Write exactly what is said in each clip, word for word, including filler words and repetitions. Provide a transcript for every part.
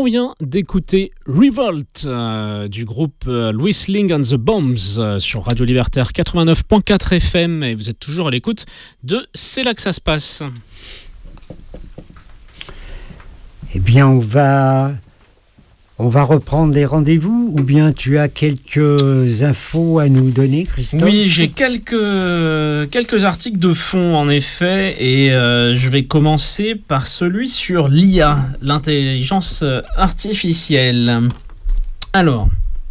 vient d'écouter Revolt euh, du groupe euh, Whistling and the Bombs euh, sur Radio Libertaire quatre-vingt-neuf virgule quatre F M et vous êtes toujours à l'écoute de C'est là que ça se passe. Eh bien, on va, on va reprendre les rendez-vous ou bien tu as quelques infos à nous donner, Christophe ? Oui, j'ai quelques, quelques articles de fond en effet et euh, je vais commencer par celui sur l'I A, l'intelligence artificielle. Alors,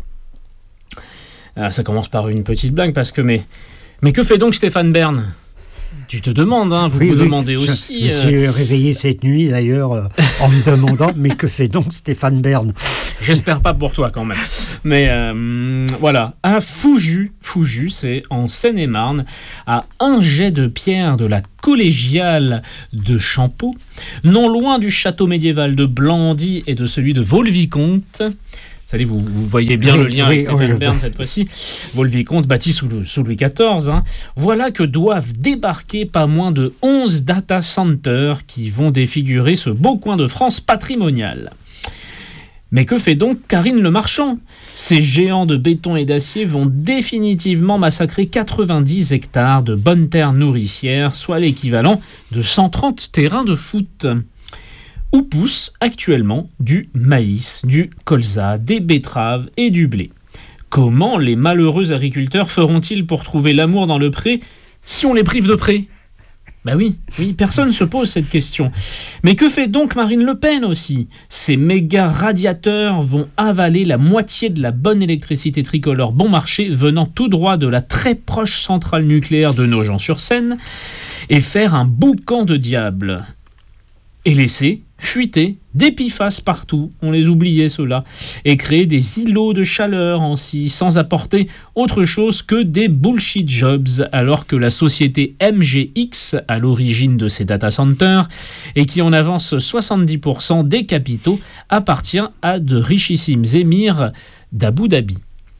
ah, ça commence par une petite blague parce que mais, mais que fait donc Stéphane Bern ? Tu te demandes, hein, vous oui, vous oui, demandez je, aussi. Je me suis euh... réveillé cette nuit d'ailleurs euh, en me demandant, mais que fait donc Stéphane Bern ? J'espère pas pour toi quand même. Mais euh, voilà, à Fouju, Fouju, c'est en Seine-et-Marne, à un jet de pierre de la collégiale de Champeaux, non loin du château médiéval de Blandy et de celui de Vaux-le-Vicomte. Savez, vous, vous voyez bien oui, le lien oui, avec Stéphane oui, Bern oui. cette fois-ci. Vaux-le-Vicomte, bâti sous, le, sous Louis quatorze. Hein. Voilà que doivent débarquer pas moins de onze data centers qui vont défigurer ce beau coin de France patrimonial. Mais que fait donc Karine Le Marchand ? Ces géants de béton et d'acier vont définitivement massacrer quatre-vingt-dix hectares de bonnes terres nourricières, soit l'équivalent de cent trente terrains de foot. Où poussent actuellement du maïs, du colza, des betteraves et du blé. Comment les malheureux agriculteurs feront-ils pour trouver l'amour dans le pré si on les prive de pré ? Ben oui, oui, personne ne se pose cette question. Mais que fait donc Marine Le Pen aussi ? Ces méga radiateurs vont avaler la moitié de la bonne électricité tricolore bon marché venant tout droit de la très proche centrale nucléaire de Nogent-sur-Seine et faire un boucan de diable. Et laisser fuiter des P F A S partout, on les oubliait ceux-là, et créer des îlots de chaleur en scie sans apporter autre chose que des bullshit jobs, alors que la société M G X, à l'origine de ces data centers, et qui en avance soixante-dix pour cent des capitaux, appartient à de richissimes émirs d'Abu Dhabi.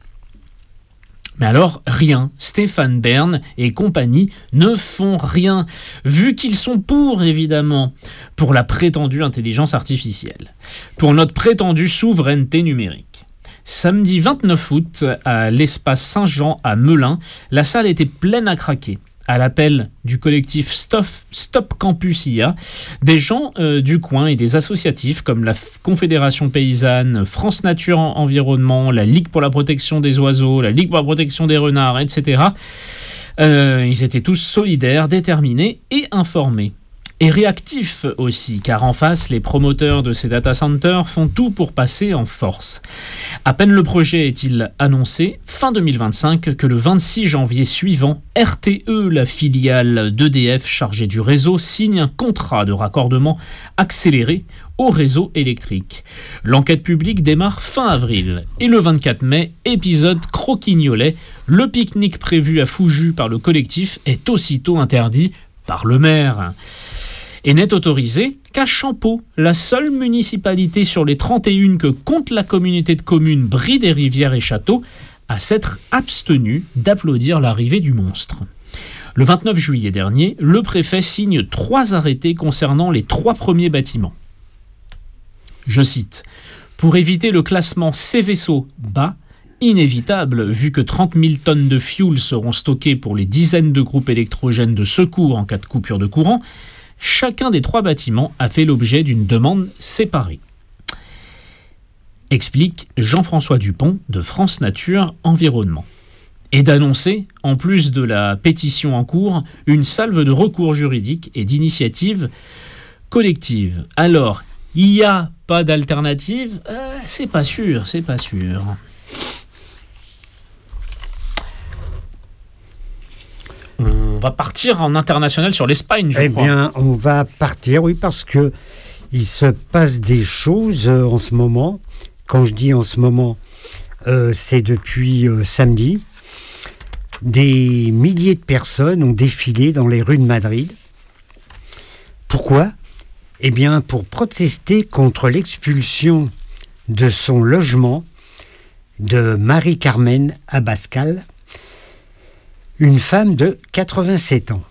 Mais alors, rien. Stéphane Bern et compagnie ne font rien, vu qu'ils sont pour, évidemment, pour la prétendue intelligence artificielle, pour notre prétendue souveraineté numérique. Samedi vingt-neuf août, à l'espace Saint-Jean à Melun, la salle était pleine à craquer. À l'appel du collectif Stop, Stop Campus I A, des gens euh, du coin et des associatifs comme la Confédération Paysanne, France Nature Environnement, la Ligue pour la protection des oiseaux, la Ligue pour la protection des renards, et cetera. Euh, ils étaient tous solidaires, déterminés et informés. Et réactifs aussi, car en face, les promoteurs de ces data centers font tout pour passer en force. À peine le projet est-il annoncé, fin deux mille vingt-cinq, que le vingt-six janvier suivant, R T E, la filiale d'E D F chargée du réseau, signe un contrat de raccordement accéléré au réseau électrique. L'enquête publique démarre fin avril. Et le vingt-quatre mai, épisode croquignolet, le pique-nique prévu à Fouju par le collectif est aussitôt interdit par le maire. Et n'est autorisé qu'à Champeaux, la seule municipalité sur les trente et un que compte la communauté de communes Brie des Rivières et Châteaux, à s'être abstenue d'applaudir l'arrivée du monstre. Le vingt-neuf juillet dernier, le préfet signe trois arrêtés concernant les trois premiers bâtiments. Je cite, « Pour éviter le classement Cveso bas, inévitable vu que trente mille tonnes de fioul seront stockées pour les dizaines de groupes électrogènes de secours en cas de coupure de courant, chacun des trois bâtiments a fait l'objet d'une demande séparée. » Explique Jean-François Dupont de France Nature Environnement. Et d'annoncer, en plus de la pétition en cours, une salve de recours juridiques et d'initiatives collectives. Alors, il n'y a pas d'alternative ? euh, C'est pas sûr, c'est pas sûr. On va partir en international sur l'Espagne, je eh crois. Eh bien, on va partir, oui, parce que il se passe des choses euh, en ce moment. Quand je dis en ce moment, euh, c'est depuis euh, samedi. Des milliers de personnes ont défilé dans les rues de Madrid. Pourquoi ? Eh bien, pour protester contre l'expulsion de son logement de Marie-Carmen Abascal, une femme de quatre-vingt-sept ans.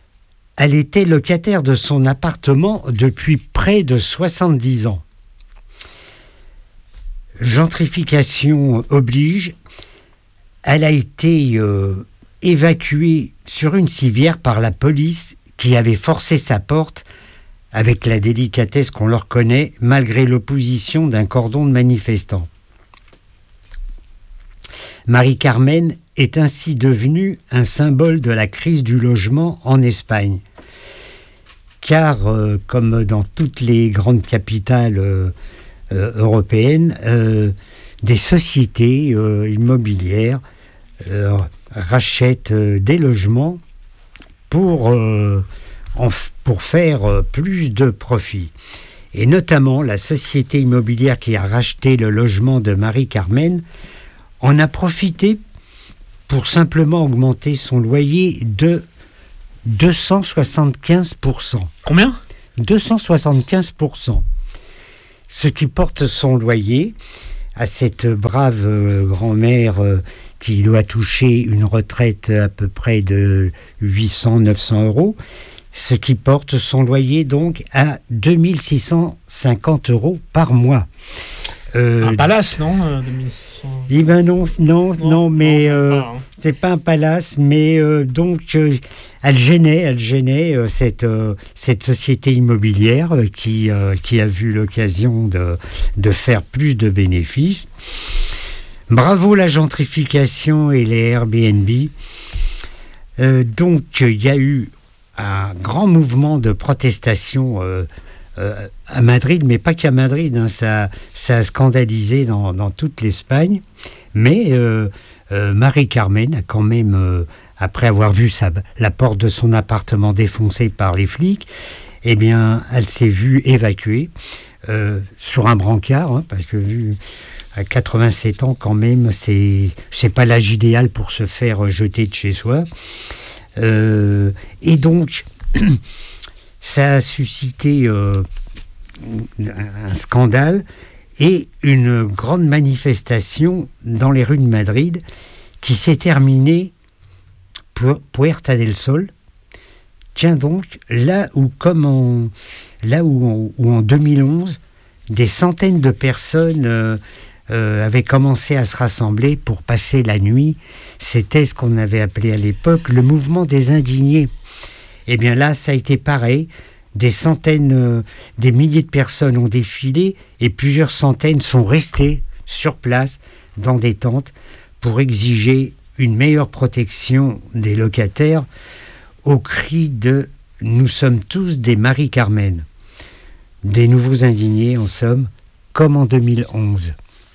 Elle était locataire de son appartement depuis près de soixante-dix ans. gentrification oblige, elle a été euh, évacuée sur une civière par la police qui avait forcé sa porte avec la délicatesse qu'on leur connaît, malgré l'opposition d'un cordon de manifestants. Marie-Carmen est ainsi devenue un symbole de la crise du logement en Espagne. Car, euh, comme dans toutes les grandes capitales euh, euh, européennes, euh, des sociétés euh, immobilières euh, rachètent euh, des logements pour, euh, en, pour faire euh, plus de profit. Et notamment, la société immobilière qui a racheté le logement de Marie-Carmen en a profité pour simplement augmenter son loyer de deux cent soixante-quinze pour cent. Combien ? deux cent soixante-quinze pour cent. Ce qui porte son loyer à cette brave euh, grand-mère euh, qui doit toucher une retraite à peu près de huit cents à neuf cents euros, ce qui porte son loyer donc à deux mille six cent cinquante euros par mois. Euh, un palace, non euh, deux mille six cents... Eh ben non, non, non, non mais euh, ah, hein. c'est pas un palace, mais euh, donc euh, elle gênait, elle gênait euh, cette euh, cette société immobilière euh, qui euh, qui a vu l'occasion de de faire plus de bénéfices. Bravo la gentrification et les Airbnb. Euh, donc il y a eu un grand mouvement de protestation. Euh, Euh, à Madrid, mais pas qu'à Madrid, hein, ça, ça a scandalisé dans, dans toute l'Espagne. Mais euh, euh, Marie-Carmen a quand même, euh, après avoir vu sa, la porte de son appartement défoncée par les flics, eh bien, elle s'est vue évacuée euh, sur un brancard, hein, parce que vu à quatre-vingt-sept ans quand même, c'est, c'est pas l'âge idéal pour se faire jeter de chez soi. Euh, et donc... ça a suscité euh, un scandale et une grande manifestation dans les rues de Madrid qui s'est terminée pour Puerta del Sol. Tiens donc, là où, comme en, là où, en, où en deux mille onze, des centaines de personnes euh, euh, avaient commencé à se rassembler pour passer la nuit. C'était ce qu'on avait appelé à l'époque le mouvement des indignés. Eh bien là, ça a été pareil. Des centaines, euh, des milliers de personnes ont défilé et plusieurs centaines sont restées sur place dans des tentes pour exiger une meilleure protection des locataires au cri de « Nous sommes tous des Marie-Carmen ». Des nouveaux indignés, en somme, comme en deux mille onze.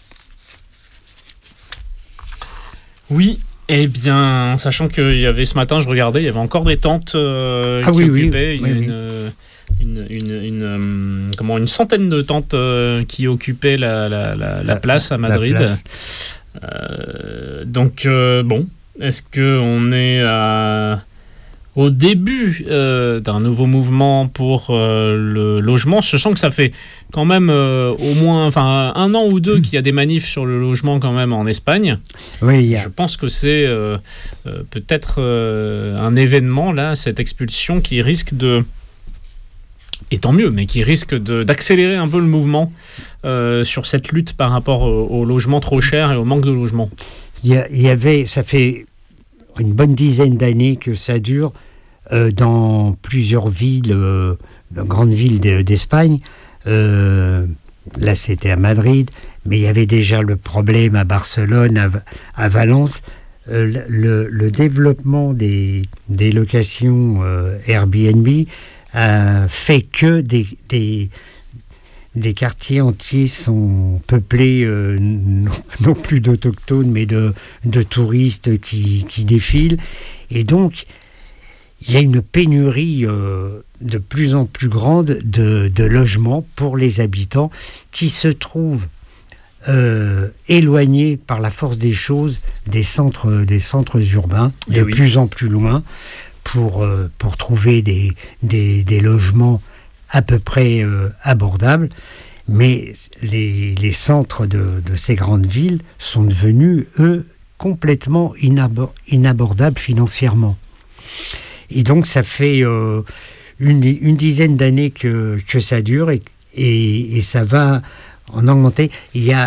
Oui. Eh bien, sachant qu'il y avait ce matin, je regardais, il y avait encore des tentes euh, ah, qui oui, occupaient oui, oui, une, oui. Une, une, une, une, une, comment, une centaine de tentes euh, qui occupaient la, la, la, la, la place à Madrid. Place. Euh, donc, euh, bon, est-ce qu'on est à... au début euh, d'un nouveau mouvement pour euh, le logement, sachant que ça fait quand même euh, au moins enfin, un an ou deux mmh. qu'il y a des manifs sur le logement quand même en Espagne. Oui, yeah. Je pense que c'est euh, euh, peut-être euh, un événement, là, cette expulsion qui risque de... et tant mieux, mais qui risque de, d'accélérer un peu le mouvement euh, sur cette lutte par rapport au, au logement trop cher et au manque de logement. Il y, il y avait, ça fait une bonne dizaine d'années que ça dure euh, dans plusieurs villes, euh, dans grandes villes de, d'Espagne. Euh, là, c'était à Madrid, mais il y avait déjà le problème à Barcelone, à, à Valence. Euh, le, le développement des, des locations euh, Airbnb a fait que des, des, des quartiers entiers sont peuplés euh, non, non plus d'autochtones, mais de, de touristes qui, qui défilent. Et donc, il y a une pénurie euh, de plus en plus grande de, de logements pour les habitants qui se trouvent euh, éloignés par la force des choses des centres, des centres urbains, et de oui. plus en plus loin, pour, euh, pour trouver des, des, des logements à peu près euh, abordables. Mais les, les centres de, de ces grandes villes sont devenus, eux, complètement inabor- inabordables financièrement. Et donc, ça fait euh, une, une dizaine d'années que, que ça dure et, et, et ça va en augmenter. Il y a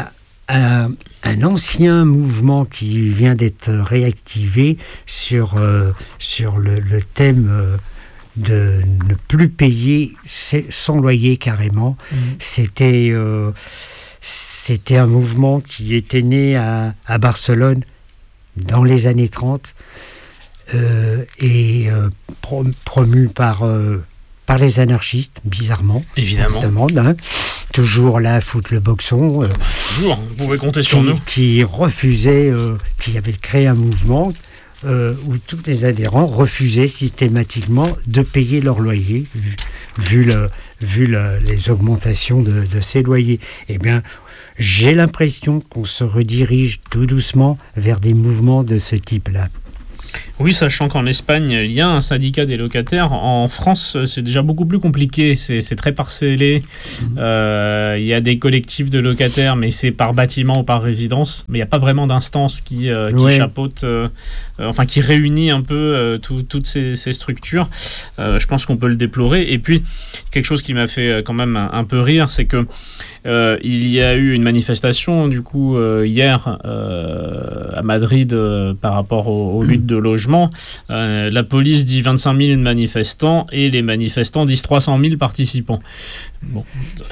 un, un ancien mouvement qui vient d'être réactivé sur, euh, sur le, le thème euh, de ne plus payer son loyer carrément. Mmh. C'était, euh, c'était un mouvement qui était né à, à Barcelone dans les années trente euh, et euh, prom- promu par... Euh, par les anarchistes, bizarrement. Évidemment. Hein, toujours là à foutre le boxon. Euh, toujours, vous pouvez compter sur qui, nous. Qui refusaient, euh, qui avaient créé un mouvement euh, où tous les adhérents refusaient systématiquement de payer leur loyer, vu, vu, le, vu le, les augmentations de, de ces loyers. Eh bien, j'ai l'impression qu'on se redirige tout doucement vers des mouvements de ce type-là. Oui, sachant qu'en Espagne, il y a un syndicat des locataires. En France, c'est déjà beaucoup plus compliqué. C'est, c'est très parcellé. Mmh. Euh, il y a des collectifs de locataires, mais c'est par bâtiment ou par résidence. Mais il n'y a pas vraiment d'instance qui, euh, qui ouais. chapeaute, euh, euh, enfin qui réunit un peu euh, tout, toutes ces, ces structures. Euh, je pense qu'on peut le déplorer. Et puis, quelque chose qui m'a fait quand même un, un peu rire, c'est que euh, il y a eu une manifestation, du coup, euh, hier euh, à Madrid euh, par rapport aux, aux luttes de logement. Euh, la police dit vingt-cinq mille manifestants et les manifestants disent trois cent mille participants. Bon.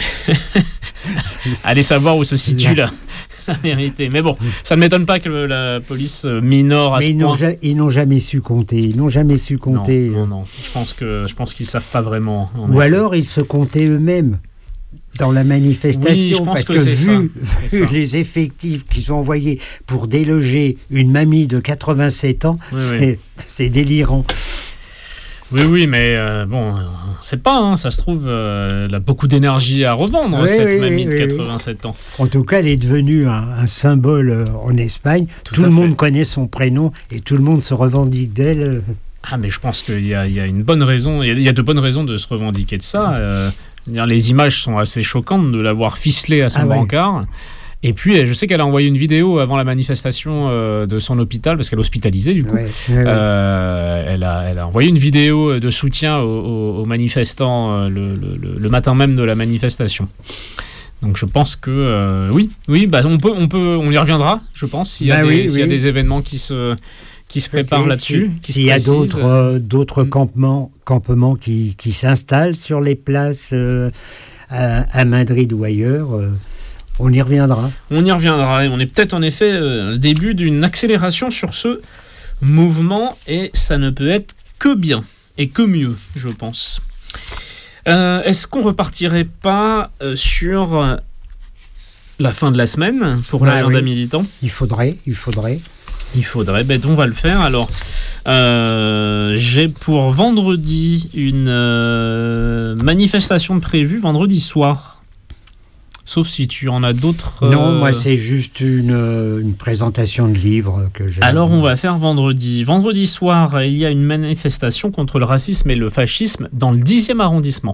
Allez savoir où se situe la, la vérité. Mais bon, ça ne m'étonne pas que le, la police minore à Mais ce ils point. N'ont ja- ils n'ont jamais su compter. Ils n'ont jamais su compter. Non, non, non. Je pense que je pense qu'ils savent pas vraiment. Ou effet. Alors ils se comptaient eux-mêmes dans la manifestation, oui, je pense parce que, que c'est vu, ça. vu les effectifs qui sont envoyés pour déloger une mamie de quatre-vingt-sept ans, oui, c'est, oui. c'est délirant. Oui, oui, mais euh, bon, on ne sait pas, hein, ça se trouve, euh, elle a beaucoup d'énergie à revendre, oui, cette oui, mamie oui, de quatre-vingt-sept oui. ans. En tout cas, elle est devenue un, un symbole en Espagne. Tout, tout le fait. Monde connaît son prénom et tout le monde se revendique d'elle. Ah, mais je pense qu'il y a, il y a une bonne raison, il y a, il y a de bonnes raisons de se revendiquer de ça. Euh, les images sont assez choquantes de l'avoir ficelée à son ah, brancard. Ouais. Et puis, je sais qu'elle a envoyé une vidéo avant la manifestation euh, de son hôpital, parce qu'elle est hospitalisée, du coup. Ouais, ouais, euh, elle, a, elle a envoyé une vidéo de soutien aux, aux, aux manifestants euh, le, le, le matin même de la manifestation. Donc, je pense que, euh, oui, oui bah, on, peut, on, peut, on y reviendra, je pense, s'il y a, bah, des, oui, s'il y a oui. des événements qui se... qui se préparent là-dessus. Si, S'il y a d'autres, euh, d'autres campements, campements qui, qui s'installent sur les places euh, à, à Madrid ou ailleurs, euh, on y reviendra. On y reviendra. Et on est peut-être en effet euh, le début d'une accélération sur ce mouvement et ça ne peut être que bien et que mieux, je pense. Euh, est-ce qu'on repartirait pas euh, sur euh, la fin de la semaine pour ah, l'agenda oui. militant ? Il faudrait, il faudrait. Il faudrait, ben on va le faire. Alors, euh, j'ai pour vendredi une euh, manifestation de prévue vendredi soir. Sauf si tu en as d'autres. Euh... Non, moi c'est juste une, une présentation de livre que j'ai. Alors on va faire vendredi. Vendredi soir, il y a une manifestation contre le racisme et le fascisme dans le dixième arrondissement.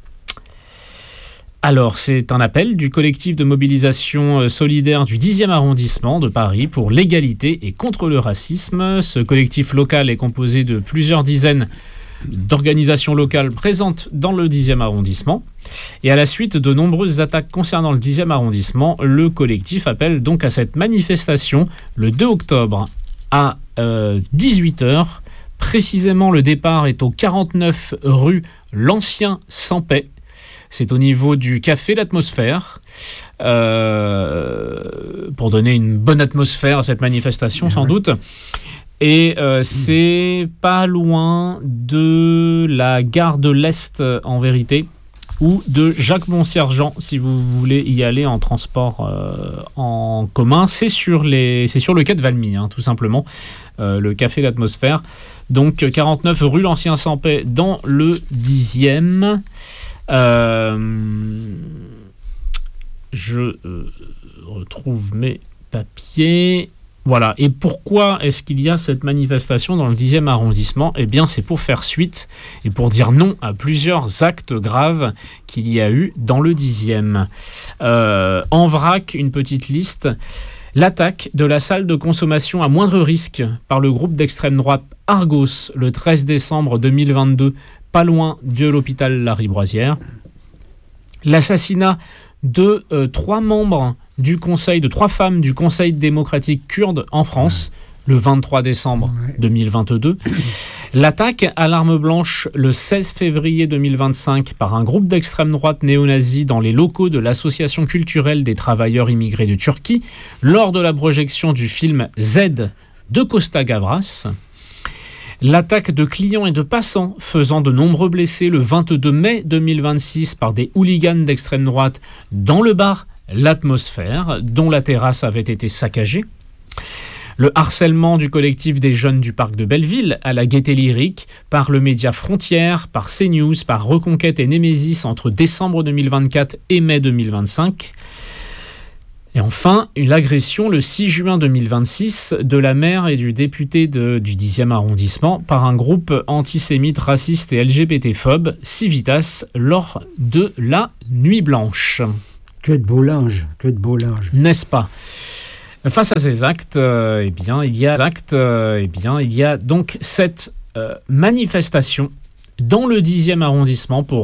Alors, c'est un appel du collectif de mobilisation solidaire du dixième arrondissement de Paris pour l'égalité et contre le racisme. Ce collectif local est composé de plusieurs dizaines d'organisations locales présentes dans le dixième arrondissement. Et à la suite de nombreuses attaques concernant le dixième arrondissement, le collectif appelle donc à cette manifestation le deux octobre à euh, dix-huit heures. Précisément, le départ est au quarante-neuf rue L'Ancien Sans Paix. C'est au niveau du café L'Atmosphère, euh, pour donner une bonne atmosphère à cette manifestation, sans doute. Et euh, c'est pas loin de la gare de l'Est, en vérité, ou de Jacques-Mont-Sergent, si vous voulez y aller en transport euh, en commun. C'est sur, les, c'est sur le quai de Valmy, hein, tout simplement, euh, le café L'Atmosphère. Donc, quarante-neuf rue L'Ancien Sans Paix, dans le dixième. Euh, je euh, retrouve mes papiers. Voilà. Et pourquoi est-ce qu'il y a cette manifestation dans le dixième arrondissement ? Eh bien, c'est pour faire suite et pour dire non à plusieurs actes graves qu'il y a eu dans le dixième. Euh, en vrac, une petite liste. L'attaque de la salle de consommation à moindre risque par le groupe d'extrême droite Argos le treize décembre deux mille vingt-deux, pas loin de l'hôpital Lariboisière. L'assassinat de euh, trois membres du Conseil, de trois femmes du Conseil démocratique kurde en France, ouais. le vingt-trois décembre ouais. deux mille vingt-deux. L'attaque à l'arme blanche le seize février deux mille vingt-cinq par un groupe d'extrême droite néo-nazi dans les locaux de l'Association culturelle des travailleurs immigrés de Turquie lors de la projection du film Z de Costa Gavras. L'attaque de clients et de passants faisant de nombreux blessés le vingt-deux mai deux mille vingt-six par des hooligans d'extrême droite dans le bar L'Atmosphère, dont la terrasse avait été saccagée. Le harcèlement du collectif des jeunes du parc de Belleville à la Gaîté Lyrique par le média Frontières, par CNews, par Reconquête et Némésis entre décembre deux mille vingt-quatre et mai deux mille vingt-cinq. Et enfin, une agression le six juin deux mille vingt-six de la maire et du député de, du dixième arrondissement par un groupe antisémite, raciste et L G B T-phobe, Civitas, lors de la Nuit Blanche. Que de beau linge, que de beau linge. N'est-ce pas ? Face à ces actes, euh, eh bien, il y a actes, euh, eh bien, il y a donc cette euh, manifestation dans le dixième arrondissement pour